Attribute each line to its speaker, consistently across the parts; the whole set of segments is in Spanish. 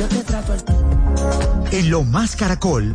Speaker 1: Yo te trato al...
Speaker 2: En Lo Más Caracol,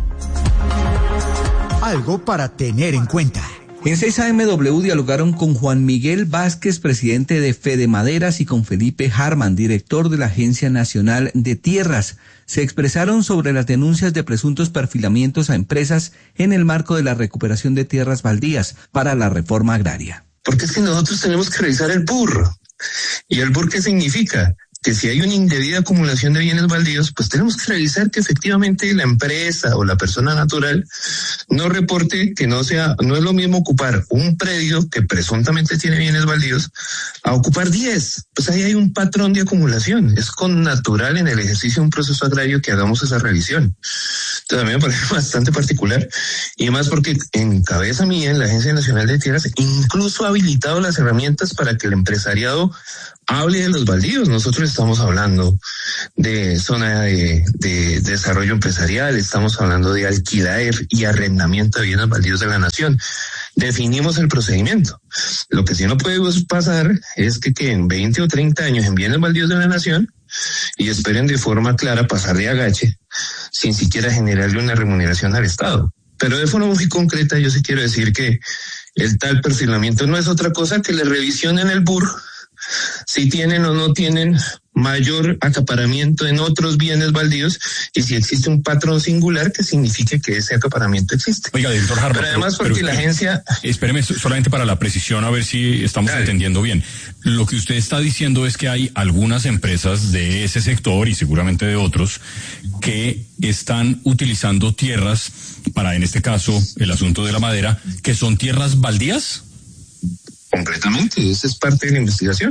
Speaker 2: algo para tener en cuenta.
Speaker 3: En 6am dialogaron con Juan Miguel Vázquez, presidente de Fedemaderas, y con Felipe Harman, director de la Agencia Nacional de Tierras. Se expresaron sobre las denuncias de presuntos perfilamientos a empresas en el marco de la recuperación de tierras baldías para la reforma agraria.
Speaker 4: Porque es que nosotros tenemos que revisar el BUR. ¿Y el BUR qué significa? Que si hay una indebida acumulación de bienes baldíos, pues tenemos que revisar que efectivamente la empresa o la persona natural no reporte que no es lo mismo ocupar un predio que presuntamente tiene bienes baldíos a ocupar 10. Pues ahí hay un patrón de acumulación. Es connatural en el ejercicio de un proceso agrario que hagamos esa revisión. Entonces a mí me parece bastante particular, y además porque en cabeza mía, en la Agencia Nacional de Tierras, incluso ha habilitado las herramientas para que el empresariado hable de los baldíos. Nosotros estamos hablando de zona de desarrollo empresarial, estamos hablando de alquiler y arrendamiento de bienes baldíos de la nación. Definimos el procedimiento. Lo que sí no puede pasar es que en 20 o 30 años en bienes baldíos de la nación y esperen de forma clara pasar de agache sin siquiera generarle una remuneración al Estado. Pero de forma muy concreta yo sí quiero decir que el tal perfilamiento no es otra cosa que la revisión en el BUR, si tienen o no tienen mayor acaparamiento en otros bienes baldíos, y si existe un patrón singular que signifique que ese acaparamiento existe.
Speaker 5: Oiga, director Harman,
Speaker 4: pero además porque la agencia...
Speaker 5: Espéreme solamente para la precisión, a ver si estamos entendiendo bien. Lo que usted está diciendo es que hay algunas empresas de ese sector y seguramente de otros que están utilizando tierras para, en este caso, el asunto de la madera, que son tierras baldías.
Speaker 4: Concretamente, esa es parte de la investigación.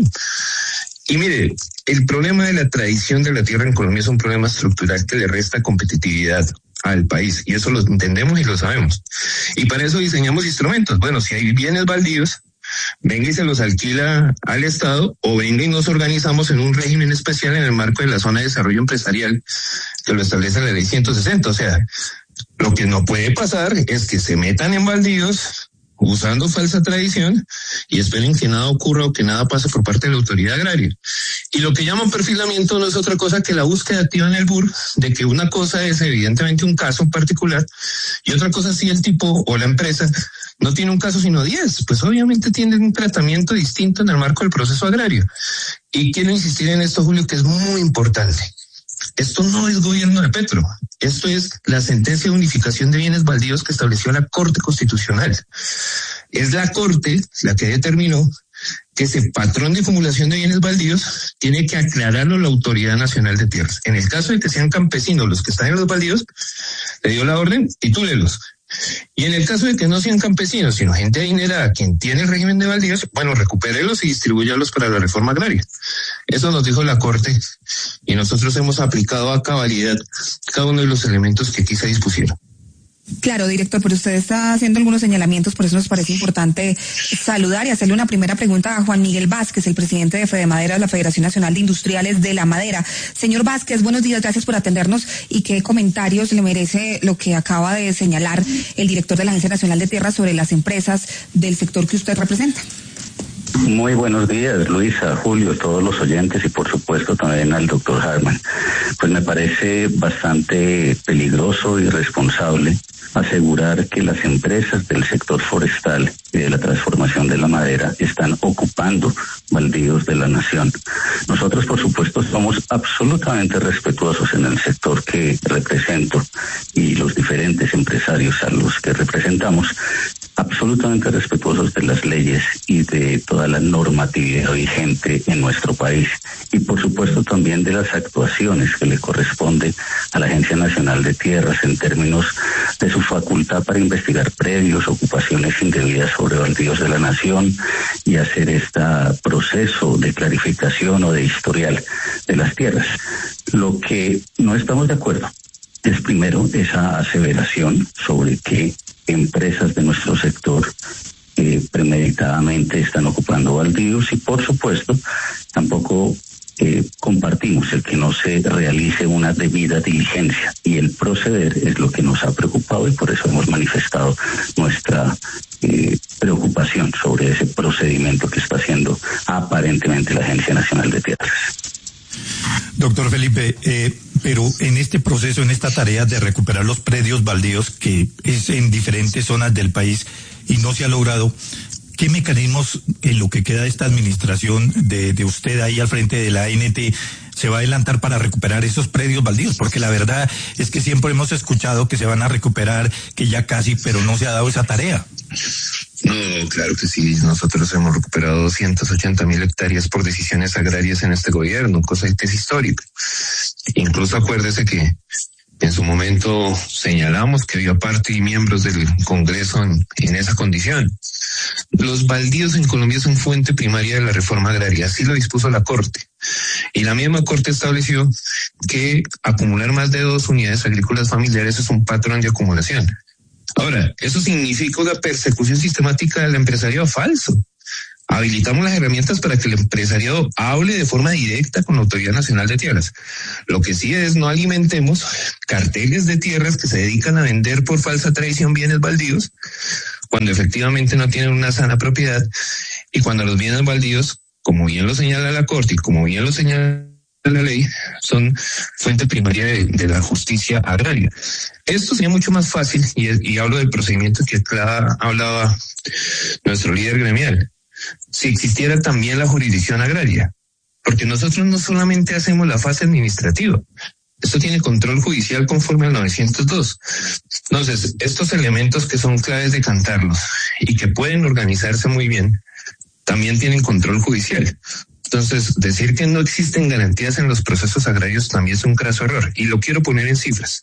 Speaker 4: Y mire, el problema de la tradición de la tierra en Colombia es un problema estructural que le resta competitividad al país, y eso lo entendemos y lo sabemos. Y para eso diseñamos instrumentos. Bueno, si hay bienes baldíos, venga y se los alquila al Estado, o venga y nos organizamos en un régimen especial en el marco de la zona de desarrollo empresarial que lo establece la ley 160. O sea, lo que no puede pasar es que se metan en baldíos usando falsa tradición y esperen que nada ocurra o que nada pase por parte de la autoridad agraria. Y lo que llaman perfilamiento no es otra cosa que la búsqueda activa en el BUR de que una cosa es evidentemente un caso particular y otra cosa si el tipo o la empresa no tiene un caso sino 10, pues obviamente tienen un tratamiento distinto en el marco del proceso agrario. Y quiero insistir en esto, Julio, que es muy importante. Esto no es gobierno de Petro, esto es la sentencia de unificación de bienes baldíos que estableció la Corte Constitucional. Es la Corte la que determinó que ese patrón de acumulación de bienes baldíos tiene que aclararlo la Autoridad Nacional de Tierras. En el caso de que sean campesinos los que están en los baldíos, le dio la orden, titúlelos. Y en el caso de que no sean campesinos, sino gente adinerada, quien tiene el régimen de baldíos, bueno, recupérelos y distribúyalos para la reforma agraria. Eso nos dijo la Corte y nosotros hemos aplicado a cabalidad cada uno de los elementos que aquí se dispusieron.
Speaker 6: Claro, director, pero usted está haciendo algunos señalamientos, por eso nos parece importante saludar y hacerle una primera pregunta a Juan Miguel Vázquez, el presidente de Fedemaderas, la Federación Nacional de Industriales de la Madera. Señor Vázquez, buenos días, gracias por atendernos, y qué comentarios le merece lo que acaba de señalar el director de la Agencia Nacional de Tierras sobre las empresas del sector que usted representa.
Speaker 7: Muy buenos días, Luisa, Julio, todos los oyentes y por supuesto también al doctor Harman. Pues me parece bastante peligroso y irresponsable asegurar que las empresas del sector forestal y de la transformación de la madera están ocupando baldíos de la nación. Nosotros, por supuesto, somos absolutamente respetuosos en el sector que represento y los diferentes empresarios a los que representamos, absolutamente respetuosos de las leyes y de toda la normatividad vigente en nuestro país, y por supuesto también de las actuaciones que le corresponde a la Agencia Nacional de Tierras en términos de su facultad para investigar predios, ocupaciones indebidas sobre baldíos de la nación y hacer este proceso de clarificación o de historial de las tierras. Lo que no estamos de acuerdo es primero esa aseveración sobre que empresas de nuestro sector premeditadamente están ocupando baldíos, y por supuesto tampoco compartimos el que no se realice una debida diligencia, y el proceder es lo que nos ha preocupado y por eso hemos manifestado nuestra preocupación sobre ese procedimiento que está haciendo aparentemente la Agencia Nacional de Tierras.
Speaker 8: Doctor Felipe,
Speaker 1: Pero en este proceso, en esta tarea de recuperar los predios baldíos, que es en diferentes zonas del país y no se ha logrado, ¿qué mecanismos en lo que queda de esta administración de usted ahí al frente de la ANT se va a adelantar para recuperar esos predios baldíos? Porque la verdad es que siempre hemos escuchado que se van a recuperar, que ya casi, pero no se ha dado esa tarea.
Speaker 4: No, claro que sí. Nosotros hemos recuperado 280.000 hectáreas por decisiones agrarias en este gobierno, cosa que es histórica. Incluso acuérdese que en su momento señalamos que había parte y miembros del Congreso en esa condición. Los baldíos en Colombia son fuente primaria de la reforma agraria, así lo dispuso la Corte. Y la misma Corte estableció que acumular más de 2 unidades agrícolas familiares es un patrón de acumulación. Ahora, eso significa una persecución sistemática del empresariado falso. Habilitamos las herramientas para que el empresariado hable de forma directa con la Autoridad Nacional de Tierras. Lo que sí es, no alimentemos carteles de tierras que se dedican a vender por falsa tradición bienes baldíos, cuando efectivamente no tienen una sana propiedad, y cuando los bienes baldíos, como bien lo señala la Corte y como bien lo señala la ley, son fuente primaria de la justicia agraria. Esto sería mucho más fácil, y hablo del procedimiento que hablaba nuestro líder gremial, si existiera también la jurisdicción agraria, porque nosotros no solamente hacemos la fase administrativa, esto tiene control judicial conforme al 902. Entonces, estos elementos que son claves de cantarlos y que pueden organizarse muy bien, también tienen control judicial. Entonces, decir que no existen garantías en los procesos agrarios también es un craso error, y lo quiero poner en cifras.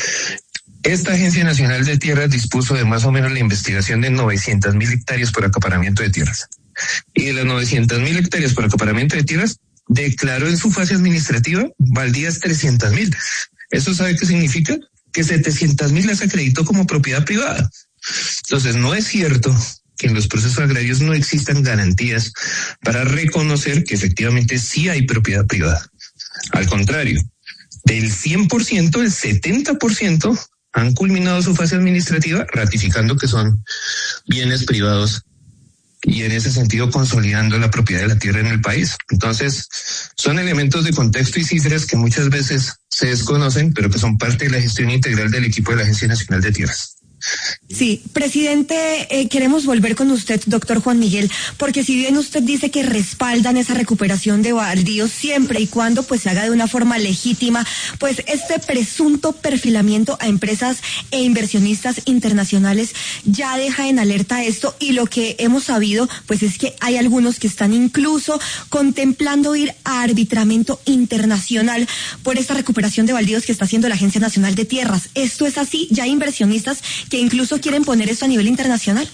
Speaker 4: Esta Agencia Nacional de Tierras dispuso de más o menos la investigación de 900.000 hectáreas por acaparamiento de tierras. Y de las 900.000 hectáreas por acaparamiento de tierras, declaró en su fase administrativa baldías 300.000. ¿Eso sabe qué significa? Que 700.000 las acreditó como propiedad privada. Entonces, no es cierto que en los procesos agrarios no existan garantías para reconocer que efectivamente sí hay propiedad privada. Al contrario, del 100%, el 70% han culminado su fase administrativa ratificando que son bienes privados y en ese sentido consolidando la propiedad de la tierra en el país. Entonces, son elementos de contexto y cifras que muchas veces se desconocen, pero que son parte de la gestión integral del equipo de la Agencia Nacional de Tierras.
Speaker 6: Sí, presidente, queremos volver con usted, doctor Juan Miguel, porque si bien usted dice que respaldan esa recuperación de baldíos siempre y cuando pues se haga de una forma legítima, pues este presunto perfilamiento a empresas e inversionistas internacionales ya deja en alerta esto, y lo que hemos sabido pues es que hay algunos que están incluso contemplando ir a arbitramiento internacional por esta recuperación de baldíos que está haciendo la Agencia Nacional de Tierras. ¿Esto es así? ¿Ya hay inversionistas que incluso quieren poner esto a nivel internacional?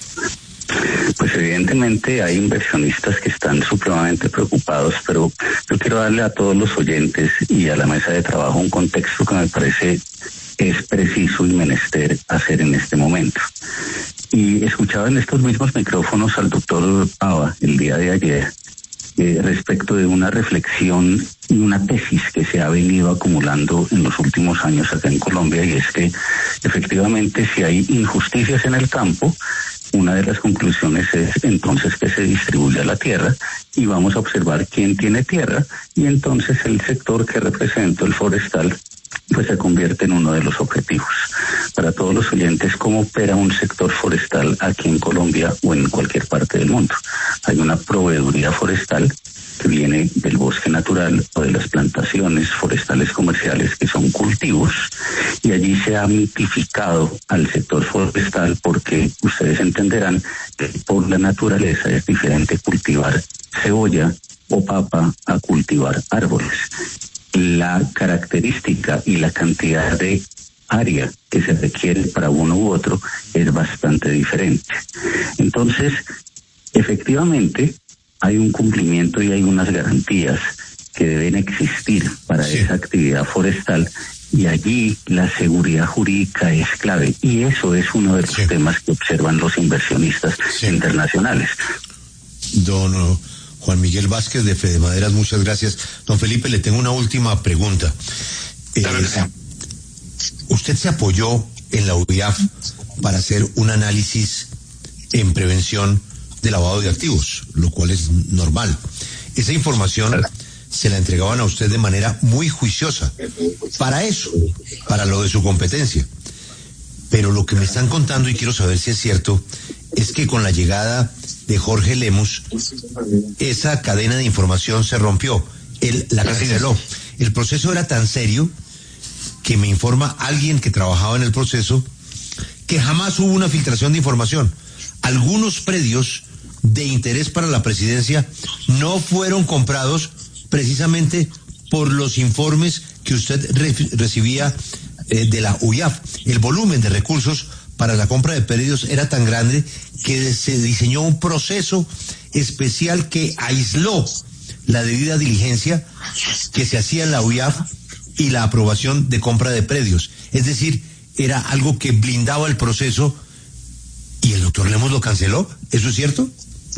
Speaker 7: Pues evidentemente hay inversionistas que están supremamente preocupados, pero yo quiero darle a todos los oyentes y a la mesa de trabajo un contexto que me parece es preciso y menester hacer en este momento. Y escuchaba en estos mismos micrófonos al doctor Pava el día de ayer respecto de una reflexión y una tesis que se ha venido acumulando en los últimos años acá en Colombia, y es que efectivamente si hay injusticias en el campo, una de las conclusiones es entonces que se distribuya la tierra y vamos a observar quién tiene tierra, y entonces el sector que represento, el forestal, pues se convierte en uno de los objetivos. Para todos los oyentes, ¿cómo opera un sector forestal aquí en Colombia o en cualquier parte del mundo? Hay una proveeduría forestal que viene del bosque natural o de las plantaciones forestales comerciales, que son cultivos, y allí se ha mitificado al sector forestal porque ustedes entenderán que por la naturaleza es diferente cultivar cebolla o papa a cultivar árboles. La característica y la cantidad de área que se requiere para uno u otro es bastante diferente. Entonces, efectivamente, hay un cumplimiento y hay unas garantías que deben existir para esa actividad forestal, y allí la seguridad jurídica es clave, y eso es uno de los temas que observan los inversionistas internacionales.
Speaker 8: Don Juan Miguel Vázquez de Fedemaderas, muchas gracias. Don Felipe, le tengo una última pregunta. Usted se apoyó en la UIAF para hacer un análisis en prevención de lavado de activos, lo cual es normal. Esa información se la entregaban a usted de manera muy juiciosa. Para eso, para lo de su competencia. Pero lo que me están contando, y quiero saber si es cierto, es que con la llegada de Jorge Lemus, esa cadena de información se rompió. Él la canceló. El proceso era tan serio que me informa alguien que trabajaba en el proceso que jamás hubo una filtración de información. Algunos predios de interés para la presidencia no fueron comprados precisamente por los informes que usted recibía de la UIAF. El volumen de recursos para la compra de predios era tan grande que se diseñó un proceso especial que aisló la debida diligencia que se hacía en la UIAF y la aprobación de compra de predios. Es decir, era algo que blindaba el proceso y el doctor Lemus lo canceló. ¿Eso es cierto?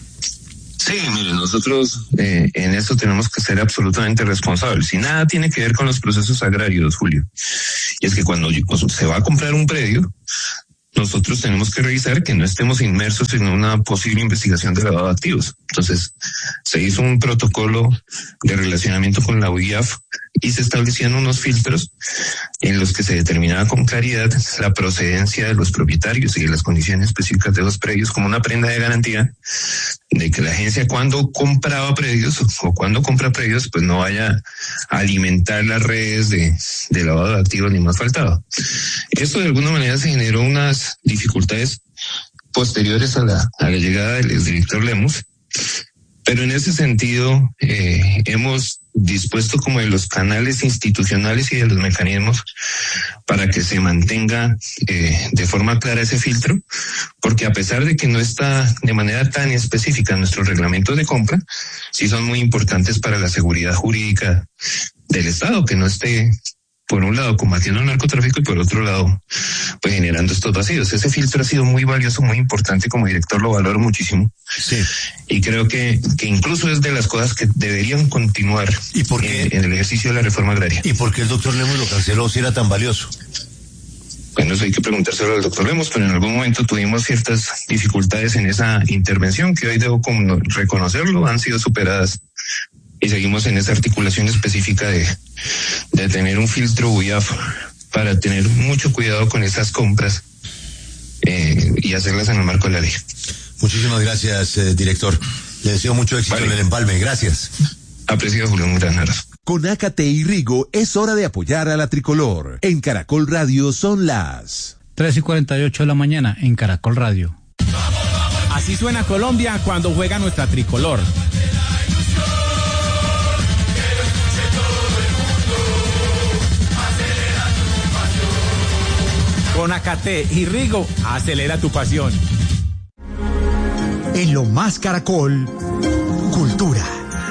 Speaker 4: Sí, mire, nosotros en esto tenemos que ser absolutamente responsables y nada tiene que ver con los procesos agrarios, Julio. Y es que cuando se va a comprar un predio, nosotros tenemos que revisar que no estemos inmersos en una posible investigación de lavado de activos. Entonces, se hizo un protocolo de relacionamiento con la UIAF y se establecían unos filtros en los que se determinaba con claridad la procedencia de los propietarios y de las condiciones específicas de los predios como una prenda de garantía de que la agencia cuando compraba predios o cuando compra predios pues no vaya a alimentar las redes de lavado de activos ni más faltaba. Esto de alguna manera se generó unas dificultades posteriores a la llegada del exdirector Lemus, pero en ese sentido hemos dispuesto como de los canales institucionales y de los mecanismos para que se mantenga de forma clara ese filtro, porque a pesar de que no está de manera tan específica en nuestros reglamentos de compra, sí son muy importantes para la seguridad jurídica del Estado, que no esté por un lado combatiendo el narcotráfico y por otro lado pues generando estos vacíos. Ese filtro ha sido muy valioso, muy importante, como director lo valoro muchísimo. Sí. Y creo que incluso es de las cosas que deberían continuar.
Speaker 8: ¿Y por qué?
Speaker 4: En el ejercicio de la reforma agraria.
Speaker 8: ¿Y por qué el doctor Lemus lo canceló si era tan valioso?
Speaker 4: Bueno, eso hay que preguntárselo al doctor Lemus, pero en algún momento tuvimos ciertas dificultades en esa intervención que hoy debo reconocerlo, han sido superadas. Y seguimos en esa articulación específica de tener un filtro UIAF para tener mucho cuidado con esas compras y hacerlas en el marco de la ley.
Speaker 8: Muchísimas gracias, director. Le deseo mucho éxito en el empalme. Gracias.
Speaker 4: Apreciado, Julio. Muchas gracias.
Speaker 9: Con Ácate y Rigo es hora de apoyar a la tricolor. En Caracol Radio son las
Speaker 10: 3:48 de la mañana en Caracol Radio.
Speaker 11: Así suena Colombia cuando juega nuestra tricolor. Con Ácate y Rigo, acelera tu pasión.
Speaker 2: En Lo Más Caracol, Cultura.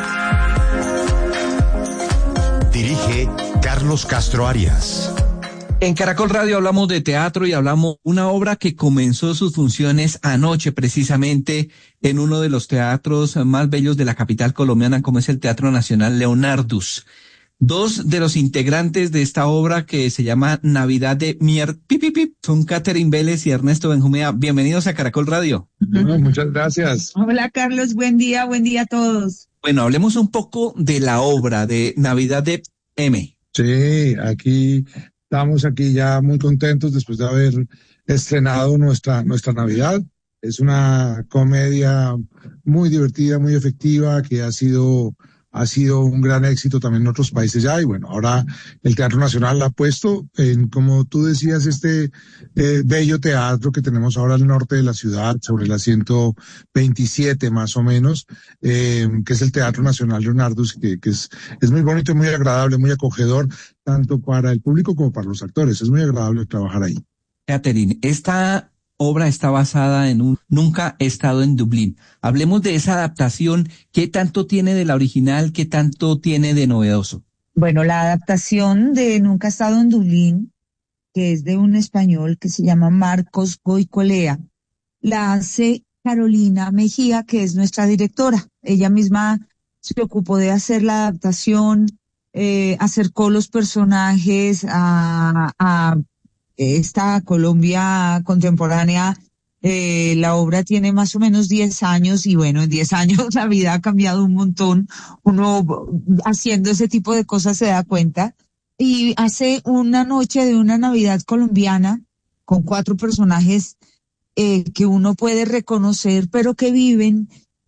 Speaker 2: Dirige Carlos Castro Arias.
Speaker 3: En Caracol Radio hablamos de teatro y hablamos de una obra que comenzó sus funciones anoche precisamente en uno de los teatros más bellos de la capital colombiana como es el Teatro Nacional Leonardus. Dos de los integrantes de esta obra que se llama Navidad de Mier Pipipip son Catherine Vélez y Ernesto Benjumea. Bienvenidos a Caracol Radio.
Speaker 12: Muchas gracias.
Speaker 13: Hola Carlos, buen día a todos.
Speaker 3: Bueno, hablemos un poco de la obra de Navidad de M.
Speaker 12: Sí, aquí estamos ya muy contentos después de haber estrenado nuestra Navidad. Es una comedia muy divertida, muy efectiva, que ha sido un gran éxito también en otros países ya, y bueno, ahora el Teatro Nacional la ha puesto en, como tú decías, este bello teatro que tenemos ahora al norte de la ciudad, sobre la 127 más o menos, que es el Teatro Nacional Leonardus, que es muy bonito y muy agradable, muy acogedor, tanto para el público como para los actores. Es muy agradable trabajar ahí.
Speaker 3: Catherine, esta obra está basada en Nunca he estado en Dublín. Hablemos de esa adaptación. ¿Qué tanto tiene de la original? ¿Qué tanto tiene de novedoso?
Speaker 13: Bueno, la adaptación de Nunca he estado en Dublín, que es de un español que se llama Marcos Goicolea, la hace Carolina Mejía, que es nuestra directora. Ella misma se ocupó de hacer la adaptación, acercó los personajes a esta Colombia contemporánea La obra tiene más o menos 10 años y bueno, en 10 años la vida ha cambiado un montón. Uno haciendo ese tipo de cosas se da cuenta. Y hace una noche de una Navidad colombiana con 4 personajes que uno puede reconocer, pero que viven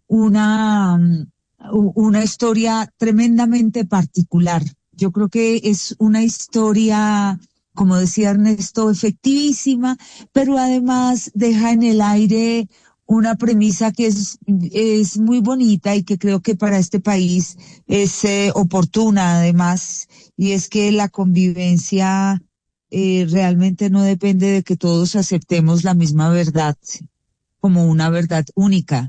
Speaker 13: una historia tremendamente particular. Yo creo que es una historia, como decía Ernesto, efectivísima, pero además deja en el aire una premisa que es muy bonita y que creo que para este país es oportuna además, y es que la convivencia realmente no depende de que todos aceptemos la misma verdad como una verdad única.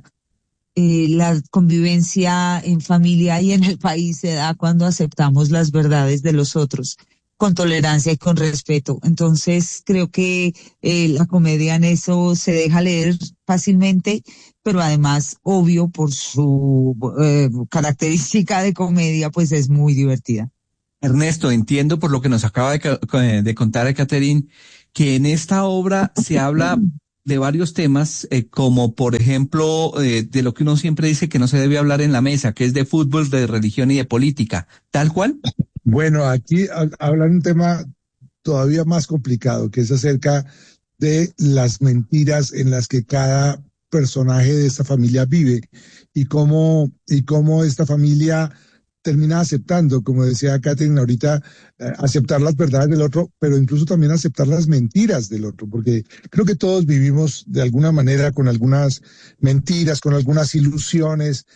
Speaker 13: La convivencia en familia y en el país se da cuando aceptamos las verdades de los otros con tolerancia y con respeto. Entonces creo que la comedia en eso se deja leer fácilmente, pero además, obvio, por su característica de comedia, pues es muy divertida.
Speaker 3: Ernesto, entiendo por lo que nos acaba de contar Catherine, que en esta obra se habla de varios temas, como por ejemplo, de lo que uno siempre dice que no se debe hablar en la mesa, que es de fútbol, de religión y de política, ¿tal cual?
Speaker 12: Bueno, aquí hablan un tema todavía más complicado, que es acerca de las mentiras en las que cada personaje de esta familia vive y cómo esta familia termina aceptando, como decía Catherine ahorita, aceptar las verdades del otro, pero incluso también aceptar las mentiras del otro, porque creo que todos vivimos de alguna manera con algunas mentiras, con algunas ilusiones,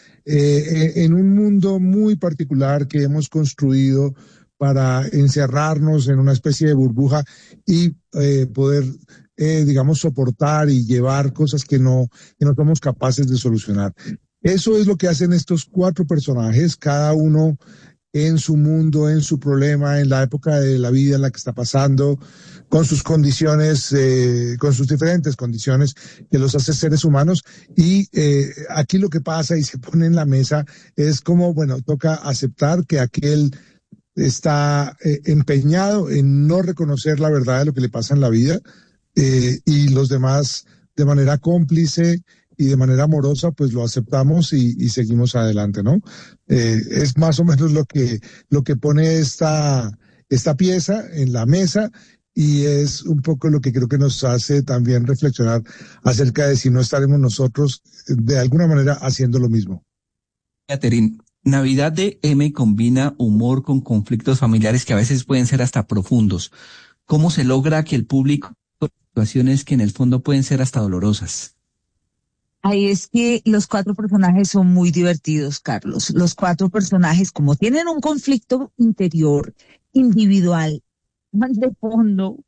Speaker 12: en un mundo muy particular que hemos construido para encerrarnos en una especie de burbuja y poder, digamos, soportar y llevar cosas que no somos capaces de solucionar. Eso es lo que hacen estos 4 personajes, cada uno en su mundo, en su problema, en la época de la vida en la que está pasando, con sus condiciones, con sus diferentes condiciones que los hace seres humanos. Y aquí lo que pasa y se pone en la mesa es como, bueno, toca aceptar que aquel está empeñado en no reconocer la verdad de lo que le pasa en la vida, y los demás, de manera cómplice y de manera amorosa, pues lo aceptamos y seguimos adelante, ¿no? Es más o menos lo que pone esta pieza en la mesa, y es un poco lo que creo que nos hace también reflexionar acerca de si no estaremos nosotros de alguna manera haciendo lo mismo.
Speaker 3: Catherine, Navidad de M combina humor con conflictos familiares que a veces pueden ser hasta profundos. ¿Cómo se logra que el público situaciones que en el fondo pueden ser hasta dolorosas?
Speaker 13: Ahí es que los 4 personajes son muy divertidos, Carlos. Los 4 personajes, como tienen un conflicto interior, individual, tan de fondo,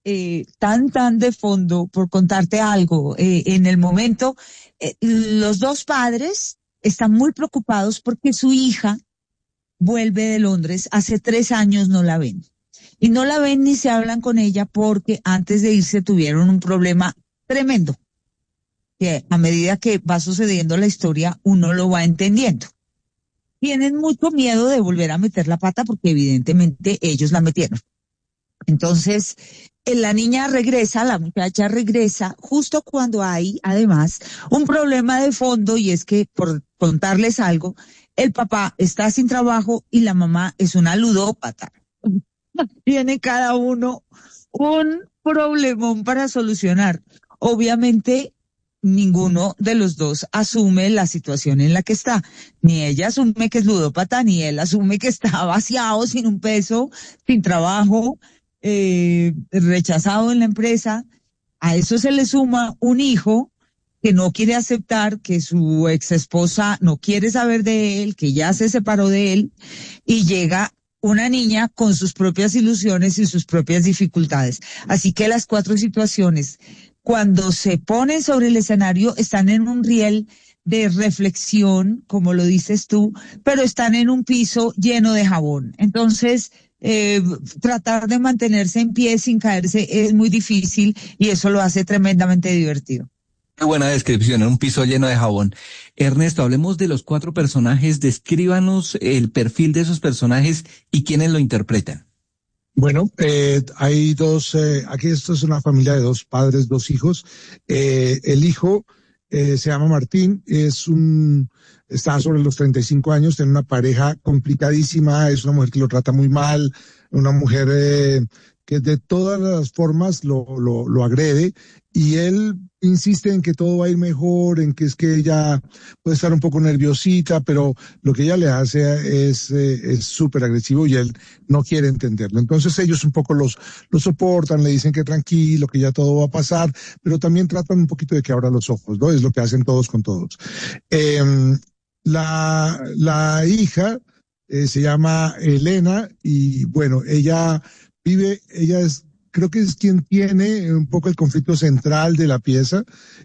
Speaker 13: tan de fondo, por contarte algo, en el momento, los 2 padres están muy preocupados porque su hija vuelve de Londres, hace 3 años no la ven. Y no la ven ni se hablan con ella porque antes de irse tuvieron un problema tremendo, que a medida que va sucediendo la historia, uno lo va entendiendo. Tienen mucho miedo de volver a meter la pata porque evidentemente ellos la metieron. Entonces, la muchacha regresa justo cuando hay, además, un problema de fondo, y es que, por contarles algo, el papá está sin trabajo y la mamá es una ludópata. Tiene cada uno un problemón para solucionar. Obviamente, ninguno de los 2 asume la situación en la que está. Ni ella asume que es ludópata, ni él asume que está vaciado, sin un peso, sin trabajo, rechazado en la empresa. A eso se le suma un hijo que no quiere aceptar, que su ex esposa no quiere saber de él, que ya se separó de él, y llega una niña con sus propias ilusiones y sus propias dificultades. Así que las 4 situaciones, cuando se ponen sobre el escenario, están en un riel de reflexión, como lo dices tú, pero están en un piso lleno de jabón. Entonces, tratar de mantenerse en pie sin caerse es muy difícil, y eso lo hace tremendamente divertido.
Speaker 3: Qué buena descripción, en un piso lleno de jabón. Ernesto, hablemos de los 4 personajes, descríbanos el perfil de esos personajes y quiénes lo interpretan.
Speaker 12: Bueno, hay dos, aquí esto es una familia de dos padres, dos hijos. El hijo se llama Martín, está sobre los 35 años, tiene una pareja complicadísima, es una mujer que lo trata muy mal, una mujer que de todas las formas lo agrede, y él insiste en que todo va a ir mejor, en que es que ella puede estar un poco nerviosita, pero lo que ella le hace es súper agresivo y él no quiere entenderlo. Entonces ellos un poco los soportan, le dicen que tranquilo, que ya todo va a pasar, pero también tratan un poquito de que abra los ojos, ¿no? Es lo que hacen todos con todos. La hija se llama Elena y bueno, ella creo que es quien tiene un poco el conflicto central de la pieza.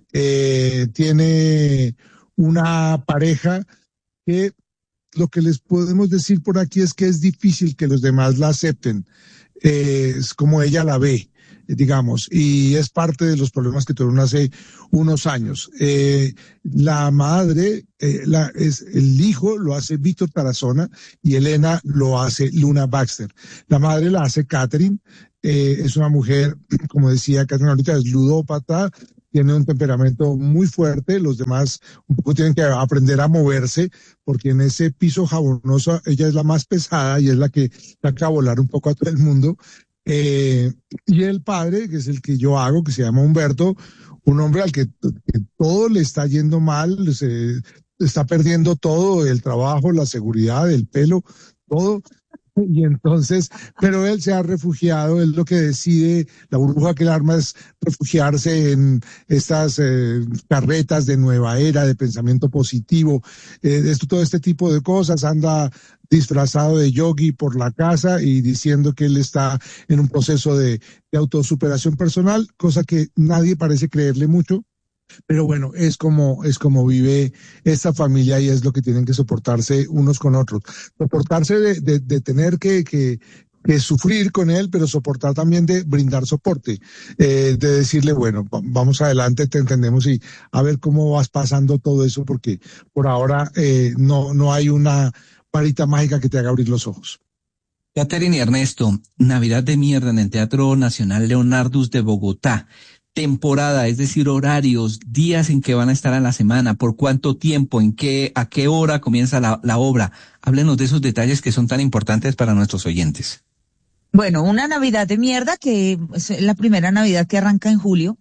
Speaker 12: Tiene una pareja que lo que les podemos decir por aquí es que es difícil que los demás la acepten. Es como ella la ve, digamos, y es parte de los problemas que tuvieron hace unos años. La madre, el hijo lo hace Víctor Tarazona y Elena lo hace Luna Baxter. La madre la hace Catherine, es una mujer, como decía Catherine ahorita, es ludópata, tiene un temperamento muy fuerte, los demás un poco tienen que aprender a moverse, porque en ese piso jabonoso ella es la más pesada y es la que saca a volar un poco a todo el mundo. Y el padre, que es el que yo hago, que se llama Humberto, un hombre al que todo le está yendo mal, se está perdiendo todo, el trabajo, la seguridad, el pelo, todo. Y entonces, pero él se ha refugiado, él lo que decide, la burbuja que él arma es refugiarse en estas carretas de nueva era, de pensamiento positivo, todo este tipo de cosas, anda disfrazado de yogi por la casa y diciendo que él está en un proceso de autosuperación personal, cosa que nadie parece creerle mucho. Pero bueno, es como vive esta familia y es lo que tienen que soportarse unos con otros. Soportarse de tener que sufrir con él, pero soportar también de brindar soporte, de decirle, bueno, vamos adelante, te entendemos y a ver cómo vas pasando todo eso, porque por ahora no hay una varita mágica que te haga abrir los ojos.
Speaker 3: Catherine y Ernesto, Navidad de Mierda en el Teatro Nacional Leonardus de Bogotá. Temporada, es decir, horarios, días en que van a estar a la semana, por cuánto tiempo, a qué hora comienza la obra. Háblenos de esos detalles que son tan importantes para nuestros oyentes.
Speaker 13: Bueno, una Navidad de Mierda, que es la primera Navidad que arranca en julio,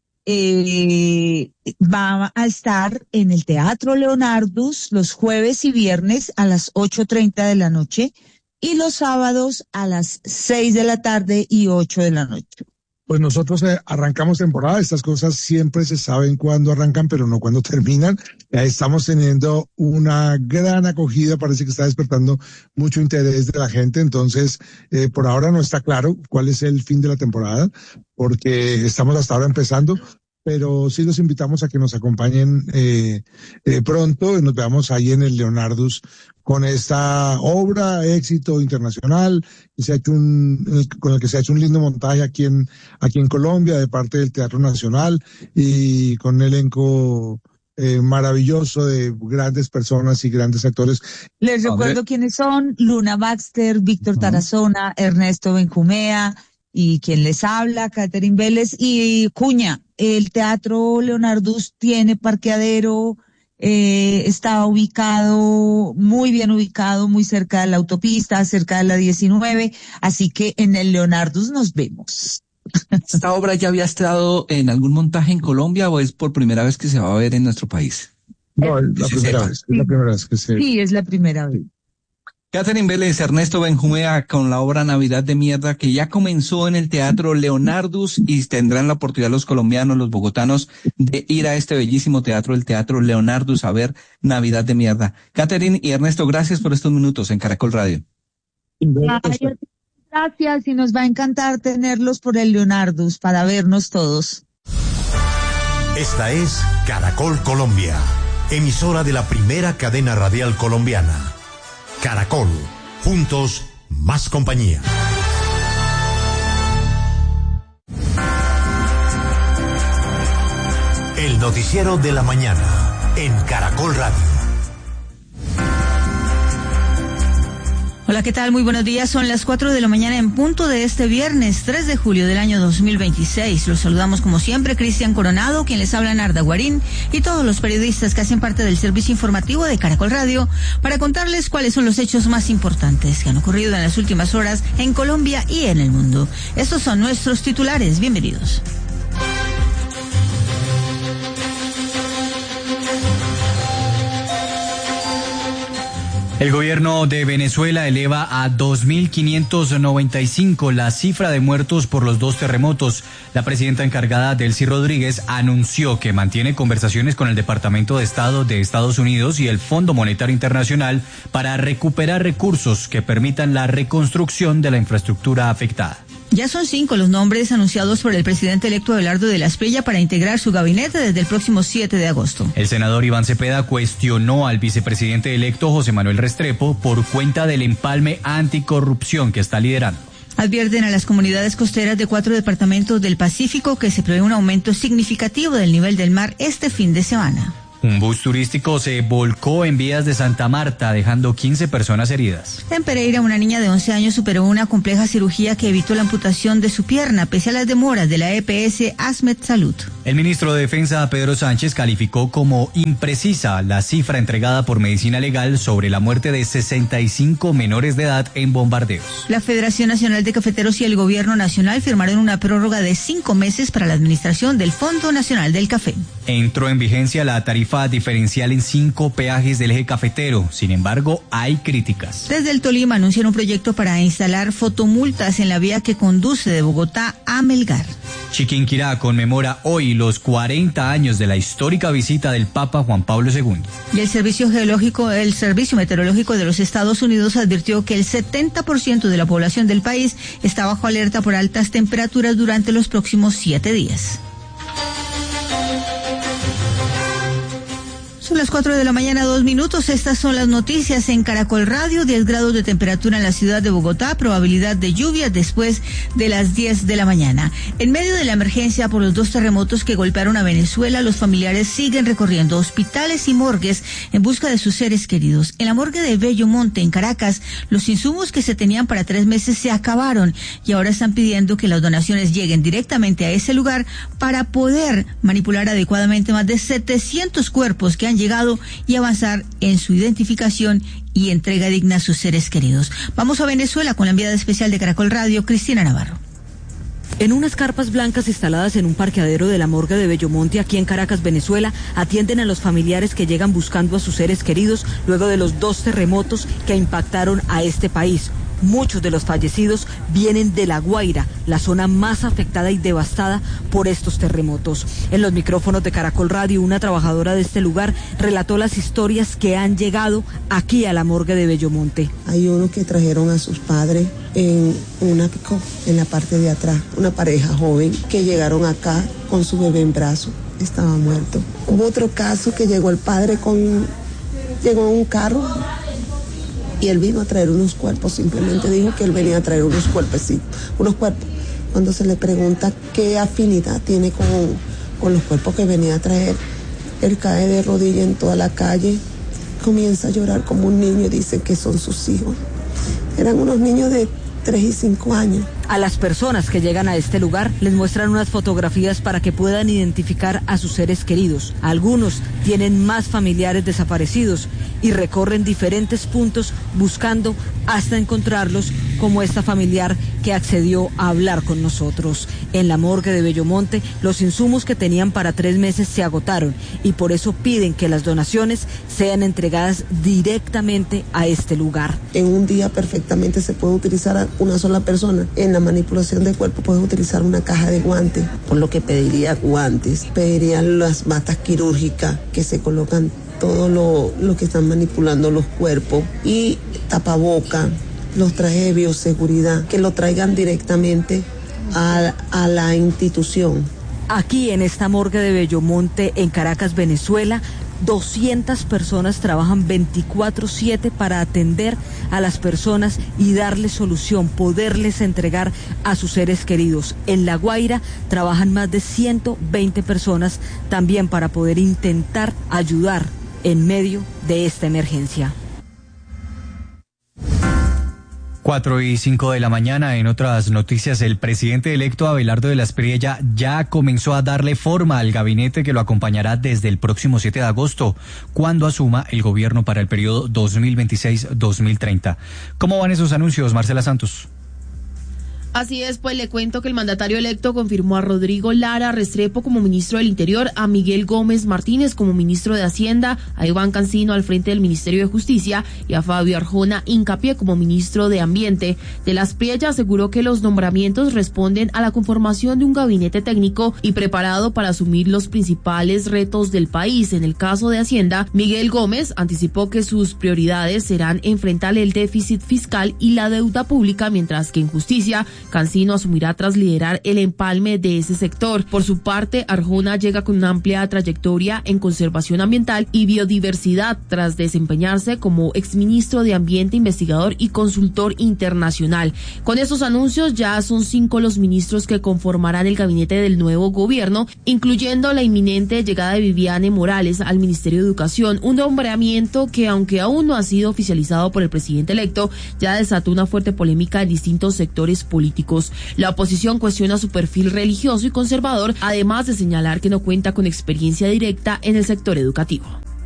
Speaker 13: va a estar en el Teatro Leonardus los jueves y viernes a las 8:30 de la noche y los sábados a las 6 de la tarde y 8 de la noche.
Speaker 12: Pues nosotros arrancamos temporada, estas cosas siempre se saben cuándo arrancan, pero no cuándo terminan. Estamos teniendo una gran acogida, parece que está despertando mucho interés de la gente, entonces por ahora no está claro cuál es el fin de la temporada, porque estamos hasta ahora empezando, pero sí los invitamos a que nos acompañen pronto y nos veamos ahí en el Leonardus con esta obra, éxito internacional, con el que se ha hecho un lindo montaje aquí en Colombia de parte del Teatro Nacional y con un elenco maravilloso de grandes personas y grandes actores.
Speaker 13: Les recuerdo quiénes son: Luna Baxter, Víctor Tarazona, Ernesto Benjumea y quien les habla, Catherine Vélez y Cuña. El Teatro Leonardus tiene parqueadero, está muy bien ubicado, muy cerca de la autopista, cerca de la 19, así que en el Leonardus nos vemos.
Speaker 3: ¿Esta obra ya había estado en algún montaje en Colombia o es por primera vez que se va a ver en nuestro país?
Speaker 12: No, es la primera vez que se...
Speaker 13: Sí, es la primera vez.
Speaker 3: Catherine Vélez, Ernesto Benjumea, con la obra Navidad de Mierda, que ya comenzó en el Teatro Leonardus y tendrán la oportunidad los colombianos, los bogotanos, de ir a este bellísimo teatro, el Teatro Leonardus, a ver Navidad de Mierda. Catherine y Ernesto, gracias por estos minutos en Caracol Radio.
Speaker 13: Gracias, y nos va a encantar tenerlos por el Leonardus para vernos todos.
Speaker 2: Esta es Caracol Colombia, emisora de la primera cadena radial colombiana. Caracol, juntos, más compañía. El noticiero de la mañana en Caracol Radio.
Speaker 14: Hola, ¿qué tal? Muy buenos días. Son las 4 de la mañana en punto de este viernes 3 de julio del año 2026. Los saludamos como siempre, Cristian Coronado, quien les habla, Narda Guarín, y todos los periodistas que hacen parte del servicio informativo de Caracol Radio para contarles cuáles son los hechos más importantes que han ocurrido en las últimas horas en Colombia y en el mundo. Estos son nuestros titulares. Bienvenidos.
Speaker 10: El gobierno de Venezuela eleva a 2.595 la cifra de muertos por los 2 terremotos. La presidenta encargada, Delcy Rodríguez, anunció que mantiene conversaciones con el Departamento de Estado de Estados Unidos y el Fondo Monetario Internacional para recuperar recursos que permitan la reconstrucción de la infraestructura afectada.
Speaker 14: Ya son 5 los nombres anunciados por el presidente electo Abelardo de la Espriella para integrar su gabinete desde el próximo 7 de agosto.
Speaker 10: El senador Iván Cepeda cuestionó al vicepresidente electo José Manuel Restrepo por cuenta del empalme anticorrupción que está liderando.
Speaker 14: Advierten a las comunidades costeras de 4 departamentos del Pacífico que se prevé un aumento significativo del nivel del mar este fin de semana.
Speaker 10: Un bus turístico se volcó en vías de Santa Marta, dejando 15 personas heridas.
Speaker 14: En Pereira, una niña de 11 años superó una compleja cirugía que evitó la amputación de su pierna, pese a las demoras de la EPS Asmed Salud.
Speaker 10: El ministro de Defensa, Pedro Sánchez, calificó como imprecisa la cifra entregada por Medicina Legal sobre la muerte de 65 menores de edad en bombardeos.
Speaker 14: La Federación Nacional de Cafeteros y el Gobierno Nacional firmaron una prórroga de 5 meses para la administración del Fondo Nacional del Café.
Speaker 10: Entró en vigencia la tarifa diferencial en 5 peajes del eje cafetero. Sin embargo, hay críticas.
Speaker 14: Desde el Tolima anuncian un proyecto para instalar fotomultas en la vía que conduce de Bogotá a Melgar.
Speaker 10: Chiquinquirá conmemora hoy los 40 años de la histórica visita del Papa Juan Pablo II.
Speaker 14: Y el Servicio Meteorológico de los Estados Unidos advirtió que el 70% de la población del país está bajo alerta por altas temperaturas durante los próximos 7 días. Son las 4 de la mañana, 2 minutos. Estas son las noticias en Caracol Radio. 10 grados de temperatura en la ciudad de Bogotá, probabilidad de lluvia después de las 10 de la mañana. En medio de la emergencia por los 2 terremotos que golpearon a Venezuela, los familiares siguen recorriendo hospitales y morgues en busca de sus seres queridos. En la morgue de Bellomonte, en Caracas, los insumos que se tenían para 3 meses se acabaron y ahora están pidiendo que las donaciones lleguen directamente a ese lugar para poder manipular adecuadamente más de 700 cuerpos que han llegado y avanzar en su identificación y entrega digna a sus seres queridos. Vamos a Venezuela con la enviada especial de Caracol Radio, Cristina Navarro.
Speaker 15: En unas carpas blancas instaladas en un parqueadero de la morgue de Bellomonte, aquí en Caracas, Venezuela, atienden a los familiares que llegan buscando a sus seres queridos luego de los 2 terremotos que impactaron a este país. Muchos de los fallecidos vienen de La Guaira, la zona más afectada y devastada por estos terremotos. En los micrófonos de Caracol Radio, una trabajadora de este lugar relató las historias que han llegado aquí a la morgue de Bellomonte.
Speaker 16: Hay uno que trajeron a sus padres en una pick-up en la parte de atrás, una pareja joven que llegaron acá con su bebé en brazos, estaba muerto. Hubo otro caso que llegó el padre llegó en un carro y él vino a traer unos cuerpos, simplemente dijo que él venía a traer unos cuerpecitos, unos cuerpos. Cuando se le pregunta qué afinidad tiene con los cuerpos que venía a traer, él cae de rodillas en toda la calle, comienza a llorar como un niño y dice que son sus hijos. Eran unos niños de 3 y 5 años.
Speaker 15: A las personas que llegan a este lugar les muestran unas fotografías para que puedan identificar a sus seres queridos. Algunos tienen más familiares desaparecidos y recorren diferentes puntos buscando hasta encontrarlos, como esta familiar que accedió a hablar con nosotros. En la morgue de Bellomonte, los insumos que tenían para 3 meses se agotaron y por eso piden que las donaciones sean entregadas directamente a este lugar.
Speaker 16: En un día perfectamente se puede utilizar a una sola persona. En la manipulación del cuerpo puedes utilizar una caja de guantes, por lo que pediría guantes, pediría las batas quirúrgicas que se colocan todo lo que están manipulando los cuerpos y tapaboca, los trajes de bioseguridad, que lo traigan directamente a la institución.
Speaker 15: Aquí en esta morgue de Bellomonte, en Caracas, Venezuela, 200 personas trabajan 24/7 para atender a las personas y darles solución, poderles entregar a sus seres queridos. En La Guaira trabajan más de 120 personas también para poder intentar ayudar en medio de esta emergencia.
Speaker 10: 4:05 de la mañana. En otras noticias, el presidente electo Abelardo de la Espriella ya comenzó a darle forma al gabinete que lo acompañará desde el próximo 7 de agosto, cuando asuma el gobierno para el periodo 2026-2030. ¿Cómo van esos anuncios, Marcela Santos?
Speaker 17: Así es, pues le cuento que el mandatario electo confirmó a Rodrigo Lara Restrepo como ministro del Interior, a Miguel Gómez Martínez como ministro de Hacienda, a Iván Cancino al frente del Ministerio de Justicia y a Fabio Arjona Hincapié como ministro de Ambiente. De la Espriella aseguró que los nombramientos responden a la conformación de un gabinete técnico y preparado para asumir los principales retos del país. En el caso de Hacienda, Miguel Gómez anticipó que sus prioridades serán enfrentar el déficit fiscal y la deuda pública, mientras que en Justicia, Cancino asumirá tras liderar el empalme de ese sector. Por su parte, Arjona llega con una amplia trayectoria en conservación ambiental y biodiversidad tras desempeñarse como exministro de Ambiente, investigador y consultor internacional. Con estos anuncios ya son 5 los ministros que conformarán el gabinete del nuevo gobierno, incluyendo la inminente llegada de Viviane Morales al Ministerio de Educación, un nombramiento que, aunque aún no ha sido oficializado por el presidente electo, ya desató una fuerte polémica en distintos sectores políticos. La oposición cuestiona su perfil religioso y conservador, además de señalar que no cuenta con experiencia directa en el sector educativo.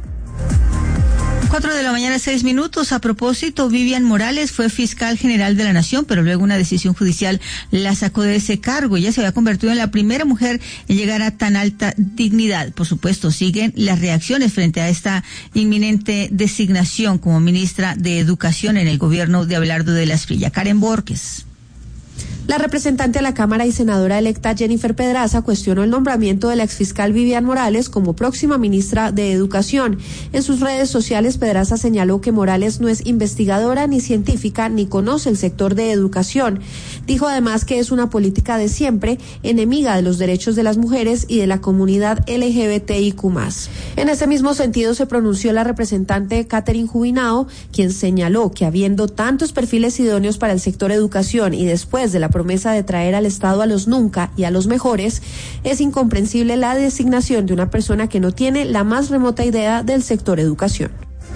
Speaker 14: 4 de la mañana, 6 minutos. A propósito, Vivian Morales fue fiscal general de la Nación, pero luego una decisión judicial la sacó de ese cargo. Ella se había convertido en la primera mujer en llegar a tan alta dignidad. Por supuesto, siguen las reacciones frente a esta inminente designación como ministra de Educación en el gobierno de Abelardo de la Espriella. Karen Borges.
Speaker 18: La representante a la Cámara y senadora electa Jennifer Pedraza cuestionó el nombramiento de la exfiscal Vivian Morales como próxima ministra de Educación. En sus redes sociales, Pedraza señaló que Morales no es investigadora ni científica ni conoce el sector de educación. Dijo además que es una política de siempre, enemiga de los derechos de las mujeres y de la comunidad LGBTIQ+. En ese mismo sentido se pronunció la representante Catherine Jubinao, quien señaló que habiendo tantos perfiles idóneos para el sector educación y después de la promesa de traer al Estado a los nunca y a los mejores, es incomprensible la designación de una persona que no tiene la más remota idea del sector educación.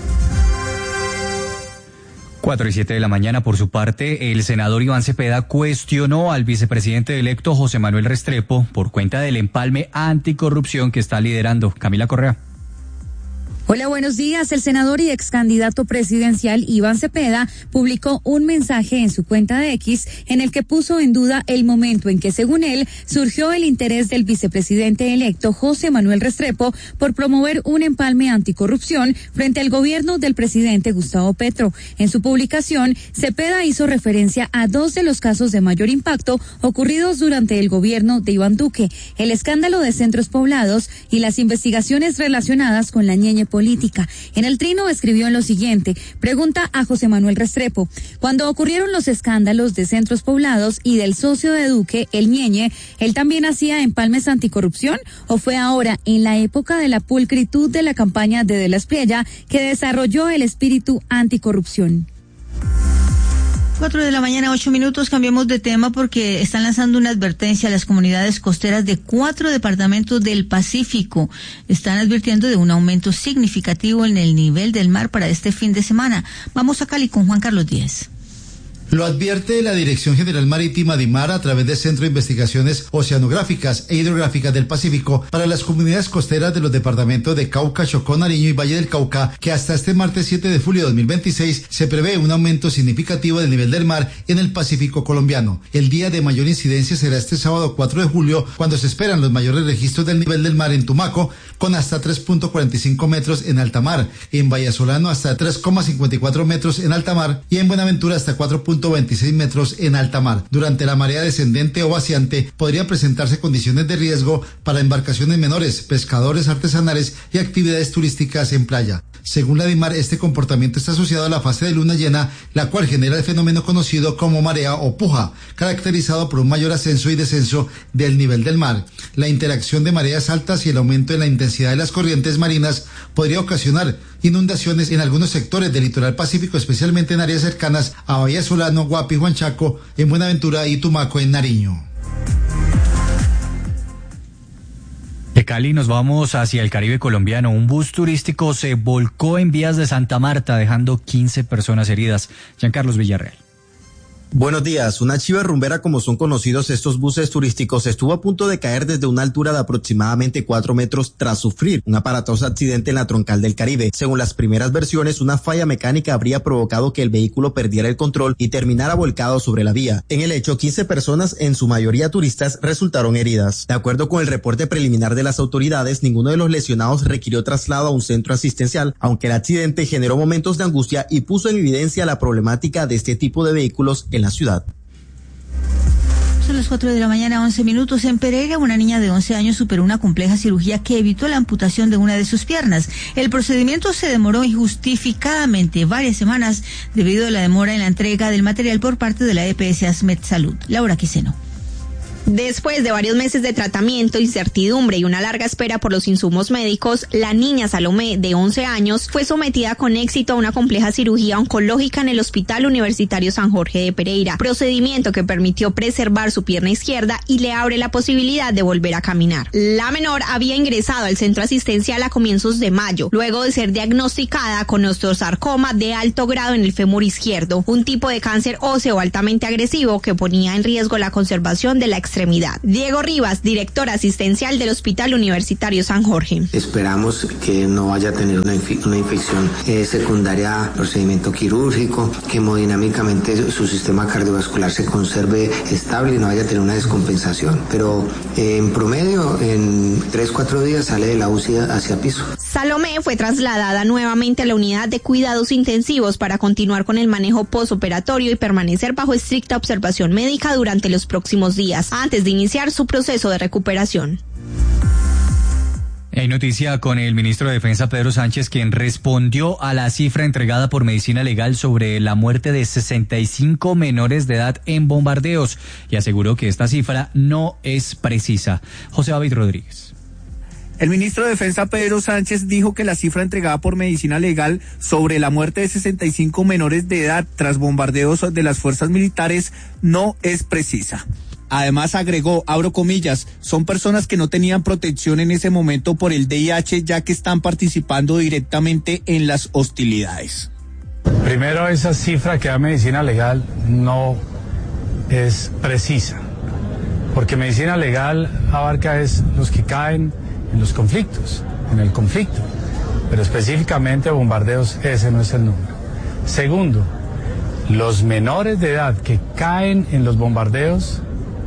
Speaker 10: 4:07 de la mañana. Por su parte, el senador Iván Cepeda cuestionó al vicepresidente electo José Manuel Restrepo por cuenta del empalme anticorrupción que está liderando. Camila Correa.
Speaker 19: Hola, buenos días. El senador y ex candidato presidencial Iván Cepeda publicó un mensaje en su cuenta de X en el que puso en duda el momento en que, según él, surgió el interés del vicepresidente electo José Manuel Restrepo por promover un empalme anticorrupción frente al gobierno del presidente Gustavo Petro. En su publicación, Cepeda hizo referencia a 2 de los casos de mayor impacto ocurridos durante el gobierno de Iván Duque: el escándalo de centros poblados y las investigaciones relacionadas con la ñeñe política. En el trino escribió en lo siguiente: pregunta a José Manuel Restrepo, cuando ocurrieron los escándalos de centros poblados y del socio de Duque, el ñeñe, ¿él también hacía empalmes anticorrupción o fue ahora, en la época de la pulcritud de la campaña de la Espriella, que desarrolló el espíritu anticorrupción?
Speaker 14: 4 de la mañana, 8 minutos. Cambiamos de tema porque están lanzando una advertencia a las comunidades costeras de 4 departamentos del Pacífico. Están advirtiendo de un aumento significativo en el nivel del mar para este fin de semana. Vamos a Cali con Juan Carlos Díez.
Speaker 20: Lo advierte la Dirección General Marítima DIMAR a través del Centro de Investigaciones Oceanográficas e Hidrográficas del Pacífico para las comunidades costeras de los departamentos de Cauca, Chocó, Nariño y Valle del Cauca, que hasta este martes 7 de julio de 2026 se prevé un aumento significativo del nivel del mar en el Pacífico colombiano. El día de mayor incidencia será este sábado 4 de julio, cuando se esperan los mayores registros del nivel del mar en Tumaco, con hasta 3.45 metros en alta mar, en Vallasolano hasta 3.54 metros en alta mar y en Buenaventura hasta 4.26 metros en alta mar. Durante la marea descendente o vaciante podrían presentarse condiciones de riesgo para embarcaciones menores, pescadores artesanales y actividades turísticas en playa. Según la DIMAR, este comportamiento está asociado a la fase de luna llena, la cual genera el fenómeno conocido como marea o puja, caracterizado por un mayor ascenso y descenso del nivel del mar. La interacción de mareas altas y el aumento en la intensidad de las corrientes marinas podría ocasionar inundaciones en algunos sectores del litoral pacífico, especialmente en áreas cercanas a Vallasolano, Guapi, Huanchaco, en Buenaventura y Tumaco, en Nariño.
Speaker 10: De Cali nos vamos hacia el Caribe colombiano. Un bus turístico se volcó en vías de Santa Marta, dejando 15 personas heridas. Giancarlos Villarreal.
Speaker 21: Buenos días. Una chiva rumbera, como son conocidos estos buses turísticos, estuvo a punto de caer desde una altura de aproximadamente 4 metros tras sufrir un aparatoso accidente en la troncal del Caribe. Según las primeras versiones, una falla mecánica habría provocado que el vehículo perdiera el control y terminara volcado sobre la vía. En el hecho, 15 personas, en su mayoría turistas, resultaron heridas. De acuerdo con el reporte preliminar de las autoridades, ninguno de los lesionados requirió traslado a un centro asistencial, aunque el accidente generó momentos de angustia y puso en evidencia la problemática de este tipo de vehículos en la ciudad.
Speaker 14: Son las 4 de la mañana, 11 minutos. En Pereira, una niña de 11 años superó una compleja cirugía que evitó la amputación de una de sus piernas. El procedimiento se demoró injustificadamente varias semanas debido a la demora en la entrega del material por parte de la EPS Asmed Salud. Laura Quiseno.
Speaker 22: Después de varios meses de tratamiento, incertidumbre y una larga espera por los insumos médicos, la niña Salomé, de 11 años, fue sometida con éxito a una compleja cirugía oncológica en el Hospital Universitario San Jorge de Pereira, procedimiento que permitió preservar su pierna izquierda y le abre la posibilidad de volver a caminar. La menor había ingresado al centro asistencial a comienzos de mayo, luego de ser diagnosticada con osteosarcoma de alto grado en el fémur izquierdo, un tipo de cáncer óseo altamente agresivo que ponía en riesgo la conservación de la extremidad. Diego Rivas, director asistencial del Hospital Universitario San Jorge.
Speaker 23: Esperamos que no vaya a tener una infección secundaria al procedimiento quirúrgico, que hemodinámicamente su sistema cardiovascular se conserve estable y no vaya a tener una descompensación. Pero en promedio, en 3-4 días sale de la UCI hacia piso.
Speaker 22: Salomé fue trasladada nuevamente a la unidad de cuidados intensivos para continuar con el manejo postoperatorio y permanecer bajo estricta observación médica durante los próximos días, antes de iniciar su proceso de recuperación.
Speaker 10: Hay noticia con el ministro de Defensa, Pedro Sánchez, quien respondió a la cifra entregada por Medicina Legal sobre la muerte de 65 menores de edad en bombardeos y aseguró que esta cifra no es precisa. José David Rodríguez.
Speaker 24: El ministro de Defensa, Pedro Sánchez, dijo que la cifra entregada por Medicina Legal sobre la muerte de 65 menores de edad tras bombardeos de las fuerzas militares no es precisa. Además agregó, abro comillas, son personas que no tenían protección en ese momento por el VIH, ya que están participando directamente en las hostilidades.
Speaker 25: Primero, esa cifra que da Medicina Legal no es precisa, porque Medicina Legal abarca los que caen en los conflictos, en el conflicto, pero específicamente bombardeos, ese no es el número. Segundo, los menores de edad que caen en los bombardeos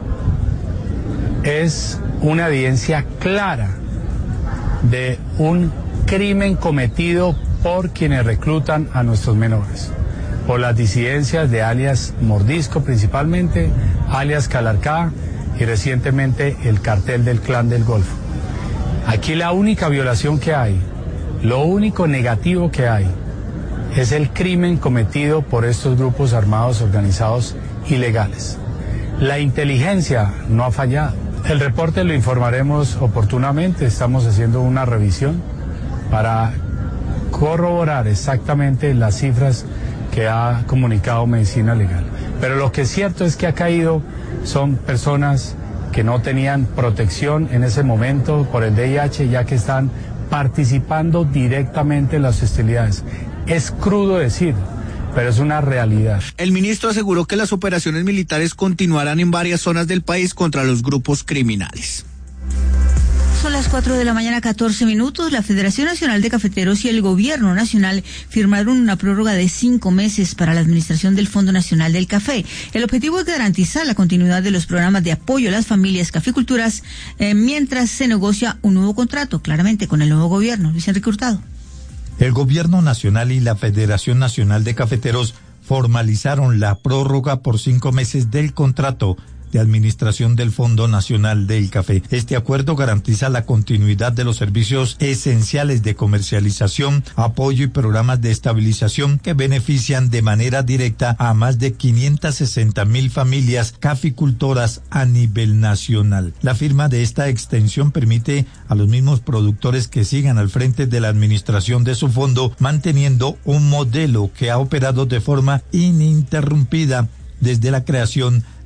Speaker 25: es una evidencia clara de un crimen cometido por quienes reclutan a nuestros menores, por las disidencias de alias Mordisco principalmente, alias Calarcá y recientemente el cartel del Clan del Golfo. Aquí la única violación que hay, lo único negativo que hay, es el crimen cometido por estos grupos armados organizados ilegales. La inteligencia no ha fallado. El reporte lo informaremos oportunamente, estamos haciendo una revisión para corroborar exactamente las cifras que ha comunicado Medicina Legal. Pero lo que es cierto es que ha caído son personas que no tenían protección en ese momento por el VIH, ya que están participando directamente en las hostilidades. Es crudo decir, pero es una realidad.
Speaker 24: El ministro aseguró que las operaciones militares continuarán en varias zonas del país contra los grupos criminales.
Speaker 14: Son las 4 de la mañana, 14 minutos. La Federación Nacional de Cafeteros y el Gobierno Nacional firmaron una prórroga de 5 meses para la administración del Fondo Nacional del Café. El objetivo es garantizar la continuidad de los programas de apoyo a las familias caficultoras mientras se negocia un nuevo contrato, claramente con el nuevo gobierno. Luis Enrique Hurtado.
Speaker 1: El Gobierno Nacional y la Federación Nacional de Cafeteros formalizaron la prórroga por 5 meses del contrato de administración del Fondo Nacional del Café. Este acuerdo garantiza la continuidad de los servicios esenciales de comercialización, apoyo y programas de estabilización que benefician de manera directa a más de 560,000 familias caficultoras a nivel nacional. La firma de esta extensión permite a los mismos productores que sigan al frente de la administración de su fondo, manteniendo un modelo que ha operado de forma ininterrumpida desde la creación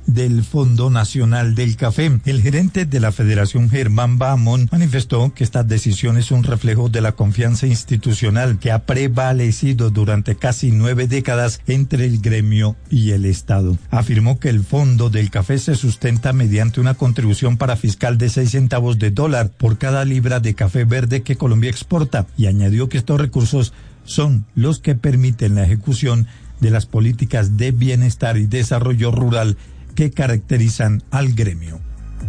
Speaker 1: del Fondo Nacional del Café. El gerente de la Federación, Germán Bahamón, manifestó que esta decisión es un reflejo de la confianza institucional que ha prevalecido durante casi 9 décadas entre el gremio y el Estado. Afirmó que el Fondo del Café se sustenta mediante una contribución parafiscal de 6 centavos de dólar por cada libra de café verde que Colombia exporta, y añadió que estos recursos son los que permiten la ejecución de las políticas de bienestar y desarrollo rural que caracterizan al gremio.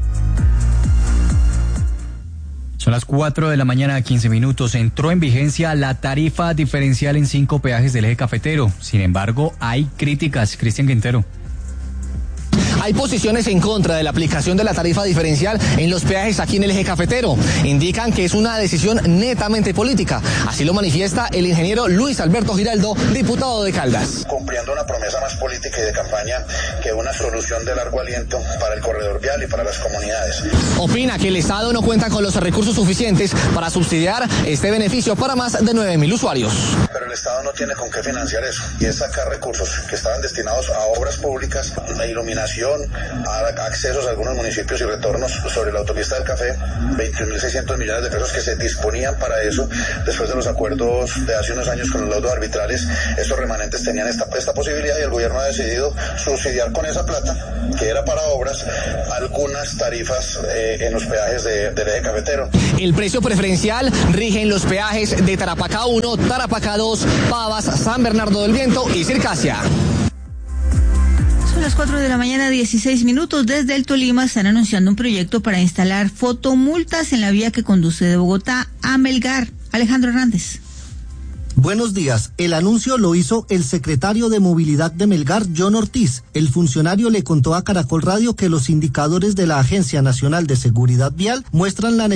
Speaker 10: Son las 4 de la mañana, 15 minutos. Entró en vigencia la tarifa diferencial en 5 peajes del eje cafetero. Sin embargo, hay críticas. Cristian Quintero.
Speaker 4: Hay posiciones en contra de la aplicación de la tarifa diferencial en los peajes aquí en el eje cafetero. Indican que es una decisión netamente política. Así lo manifiesta el ingeniero Luis Alberto Giraldo, diputado de Caldas.
Speaker 5: Cumpliendo una promesa más política y de campaña que una solución de largo aliento para el corredor vial y para las comunidades.
Speaker 4: Opina que el Estado no cuenta con los recursos suficientes para subsidiar este beneficio para más de 9.000 usuarios.
Speaker 5: Pero el Estado no tiene con qué financiar eso, y es sacar recursos que estaban destinados a obras públicas, a iluminación, a accesos a algunos municipios y retornos sobre la autopista del café, 21.600 millones de pesos que se disponían para eso después de los acuerdos de hace unos años con los laudos arbitrales. Estos remanentes tenían esta posibilidad y el gobierno ha decidido subsidiar con esa plata, que era para obras, algunas tarifas en los peajes del eje cafetero.
Speaker 4: El precio preferencial rige en los peajes de Tarapacá 1, Tarapacá 2, Pavas, San Bernardo del Viento y Circasia.
Speaker 14: Son las 4 de la mañana, 16 minutos. Desde el Tolima están anunciando un proyecto para instalar fotomultas en la vía que conduce de Bogotá a Melgar. Alejandro Hernández.
Speaker 6: Buenos días. El anuncio lo hizo el secretario de Movilidad de Melgar, John Ortiz. El funcionario le contó a Caracol Radio que los indicadores de la Agencia Nacional de Seguridad Vial muestran la